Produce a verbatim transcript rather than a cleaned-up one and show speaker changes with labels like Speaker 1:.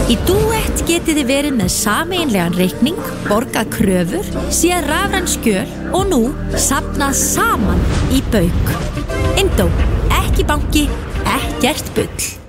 Speaker 1: Í Duett getið þið verið með sameiginlegan reikning, borgað kröfur, séð rafræn skjöl og nú safnað saman í bauk. Indó, ekki banki, ekkert bull.